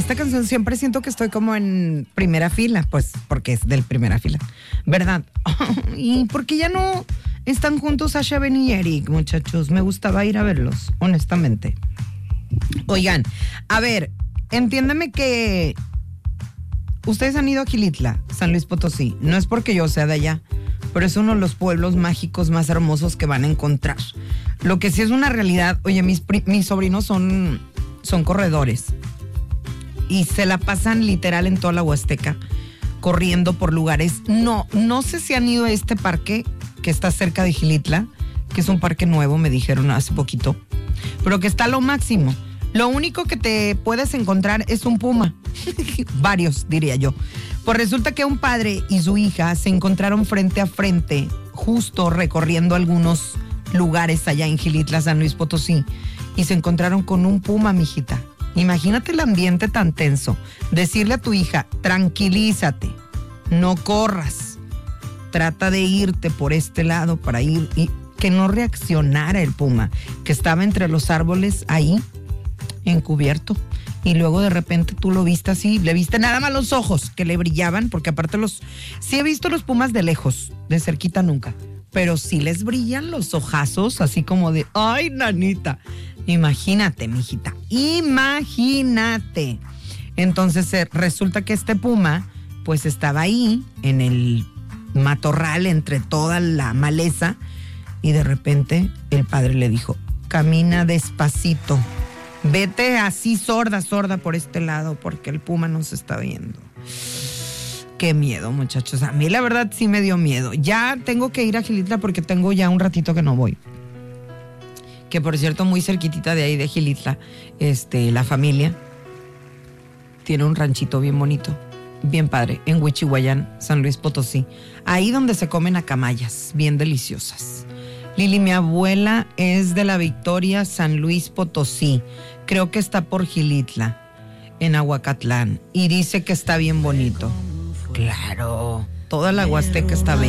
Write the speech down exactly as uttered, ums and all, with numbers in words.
esta canción siempre siento que estoy como en primera fila, pues porque es del primera fila, ¿verdad? Y porque ya no están juntos Sasha, Ben y Eric, muchachos. Me gustaba ir a verlos, honestamente. Oigan, a ver, entiéndeme que ustedes han ido a Xilitla, San Luis Potosí. No es porque yo sea de allá, pero es uno de los pueblos mágicos más hermosos que van a encontrar. Lo que sí es una realidad, oye, mis, mis sobrinos son, son corredores y se la pasan literal en toda la Huasteca corriendo por lugares. No, no sé si han ido a este parque que está cerca de Xilitla, que es un parque nuevo, me dijeron hace poquito, pero que está a lo máximo. Lo único que te puedes encontrar es un puma. Varios, diría yo. Pues resulta que un padre y su hija se encontraron frente a frente, justo recorriendo algunos lugares allá en Xilitla, San Luis Potosí, y se encontraron con un puma, mijita. Imagínate el ambiente tan tenso. Decirle a tu hija, tranquilízate, no corras, trata de irte por este lado para ir, y que no reaccionara el puma, que estaba entre los árboles ahí, encubierto, y luego de repente tú lo viste así, le viste nada más los ojos que le brillaban, porque aparte los, sí he visto los pumas de lejos, de cerquita nunca, pero sí les brillan los ojazos, así como de, ay, nanita, imagínate, mijita, imagínate. Entonces eh, resulta que este puma, pues estaba ahí, en el matorral, entre toda la maleza, y de repente el padre le dijo, camina despacito, vete así sorda, sorda por este lado, porque el puma nos está viendo. Qué miedo, muchachos. A mí la verdad sí me dio miedo. Ya tengo que ir a Xilitla porque tengo ya un ratito que no voy. Que por cierto, muy cerquitita de ahí de Xilitla, este, la familia tiene un ranchito bien bonito, bien padre, en Huichihuayán, San Luis Potosí. Ahí donde se comen acamayas, bien deliciosas. Lili, mi abuela es de la Victoria, San Luis Potosí. Creo que está por Xilitla, en Aguacatlán. Y dice que está bien bonito. Claro, toda la Huasteca está bella.